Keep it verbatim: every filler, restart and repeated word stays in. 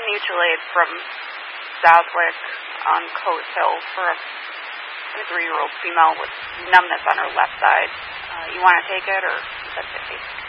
mutual aid from Southwick on Coast Hill for a three-year-old female with numbness on her left side. Uh, you want to take it, or is that fifty?